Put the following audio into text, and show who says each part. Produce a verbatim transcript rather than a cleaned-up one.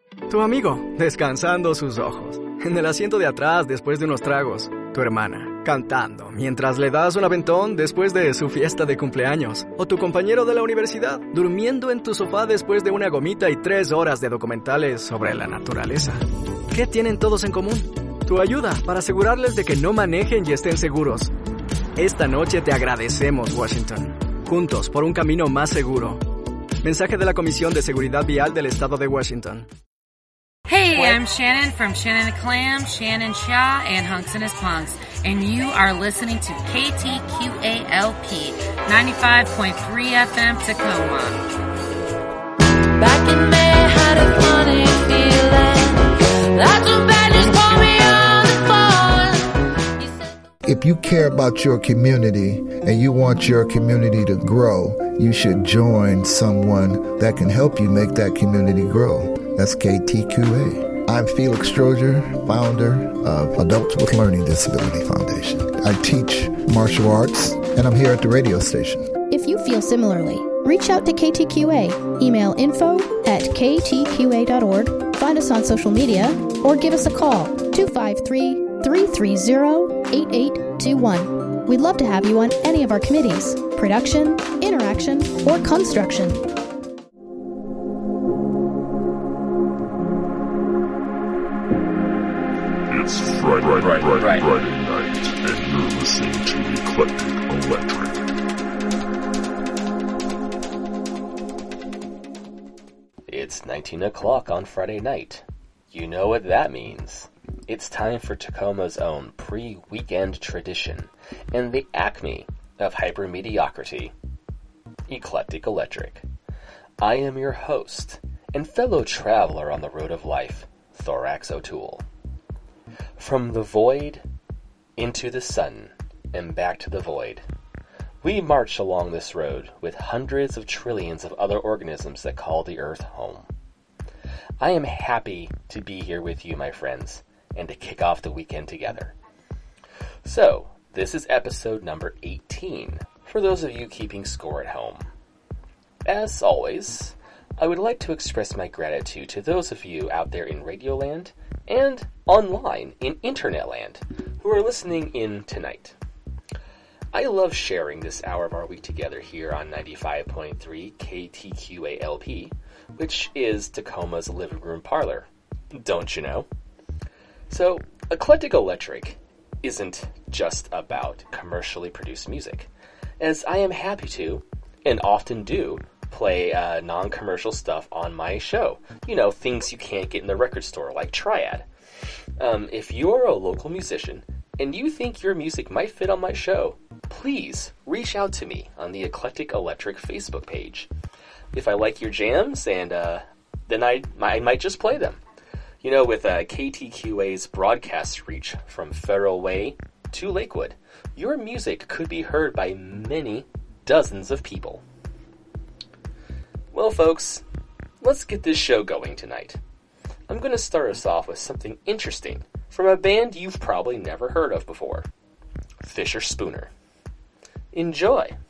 Speaker 1: Tu amigo, descansando sus ojos. En el asiento de atrás, después de unos tragos. Tu hermana, cantando, mientras le das un aventón después de su fiesta de cumpleaños. O tu compañero de la universidad, durmiendo en tu sofá después de una gomita y tres horas de documentales sobre la naturaleza. ¿Qué tienen todos en común? Tu ayuda para asegurarles de que no manejen y estén seguros. Esta noche te agradecemos, Washington. Juntos por un camino más seguro. Mensaje de la Comisión de Seguridad Vial del Estado de Washington.
Speaker 2: Hey, I'm Shannon from Shannon Clam, Shannon Shaw, and Hunks and His Punks, and you are listening to K T Q A L P ninety-five point three F M Tacoma.
Speaker 3: Back in May, I had a funny feeling. That's what bad just called me on the phone.
Speaker 4: If you care about your community and you want your community to grow, you should join someone that can help you make that community grow. That's K T Q A. I'm Felix Stroger, founder of Adults with Learning Disability Foundation. I teach martial arts, and I'm here at the radio station.
Speaker 5: If you feel similarly, reach out to K T Q A. Email info at k t q a dot org, find us on social media, or give us a call, two five three, three three zero, eight eight two one. We'd love to have you on any of our committees, production, interaction, or construction.
Speaker 6: It's Friday, Friday, Friday, Friday night, and you're listening to Eclectic Electric.
Speaker 7: It's nineteen o'clock on Friday night. You know what that means. It's time for Tacoma's own pre-weekend tradition and the acme of hyper-mediocrity, Eclectic Electric. I am your host and fellow traveler on the road of life, Thorax O'Toole. From the void into the sun and back to the void, we march along this road with hundreds of trillions of other organisms that call the earth home. I am happy to be here with you, my friends, and to kick off the weekend together. So, this is episode number eighteen, for those of you keeping score at home. As always, I would like to express my gratitude to those of you out there in Radioland and online in Internet land who are listening in tonight. I love sharing this hour of our week together here on ninety-five point three K T Q A L P, which is Tacoma's living room parlor. Don't you know? So, Eclectic Electric isn't just about commercially produced music, as I am happy to, and often do, play uh, non-commercial stuff on my show. You know, things you can't get in the record store, like Triad. Um, if you're a local musician, and you think your music might fit on my show, please reach out to me on the Eclectic Electric Facebook page. If I like your jams, and uh, then I, I might just play them. You know, with uh, K T Q A's broadcast reach from Federal Way to Lakewood, your music could be heard by many dozens of people. Well, folks, let's get this show going tonight. I'm going to start us off with something interesting from a band you've probably never heard of before, Fisher Spooner. Enjoy!